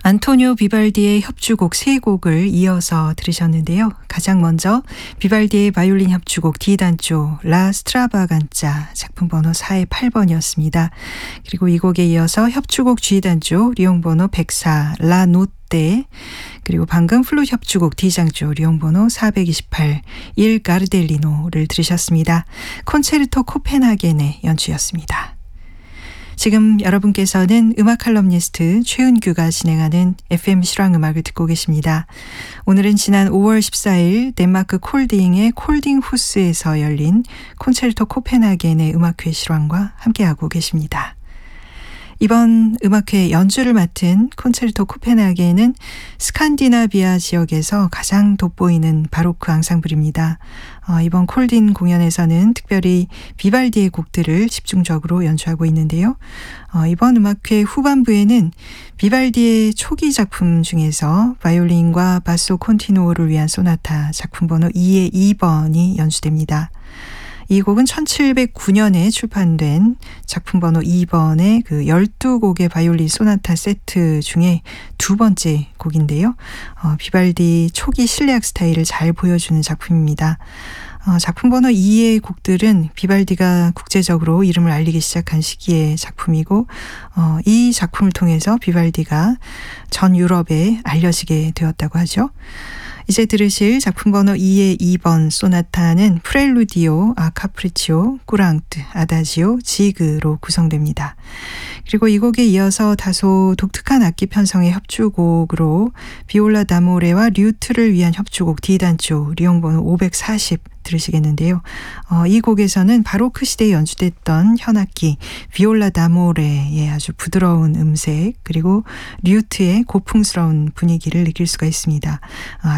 안토니오 비발디의 협주곡 3곡을 이어서 들으셨는데요. 가장 먼저 비발디의 바이올린 협주곡 D단조 라 스트라바간자 작품 번호 4-8번이었습니다. 그리고 이 곡에 이어서 협주곡 G단조 리옹 번호 104 라 노떼, 그리고 방금 플룻 협주곡 D장조 리옹 번호 428 일 가르델리노를 들으셨습니다. 콘체르토 코펜하겐의 연주였습니다. 지금 여러분께서는 음악 칼럼니스트 최은규가 진행하는 FM 실황음악을 듣고 계십니다. 오늘은 지난 5월 14일 덴마크 콜딩의 콜딩후스에서 열린 콘체르토 코펜하겐의 음악회 실황과 함께하고 계십니다. 이번 음악회 연주를 맡은 콘체르토 코펜하겐은 스칸디나비아 지역에서 가장 돋보이는 바로크 앙상블입니다. 이번 콜딘 공연에서는 특별히 비발디의 곡들을 집중적으로 연주하고 있는데요. 이번 음악회 후반부에는 비발디의 초기 작품 중에서 바이올린과 바소 콘티누오를 위한 소나타 작품 번호 2-2번이 연주됩니다. 이 곡은 1709년에 출판된 작품 번호 2번의 그 12곡의 바이올린 소나타 세트 중에 두 번째 곡인데요. 비발디 초기 실내악 스타일을 잘 보여주는 작품입니다. 작품 번호 2의 곡들은 비발디가 국제적으로 이름을 알리기 시작한 시기의 작품이고, 이 작품을 통해서 비발디가 전 유럽에 알려지게 되었다고 하죠. 이제 들으실 작품 번호 2-2번 소나타는 프렐루디오, 카프리치오, 꾸랑트, 아다지오, 지그로 구성됩니다. 그리고 이 곡에 이어서 다소 독특한 악기 편성의 협주곡으로 비올라 다모레와 류트를 위한 협주곡 D단조 리옹 번호 540 들으시겠는데요. 이 곡에서는 바로크 시대에 연주됐던 현악기 비올라 다모레의 아주 부드러운 음색, 그리고 류트의 고풍스러운 분위기를 느낄 수가 있습니다.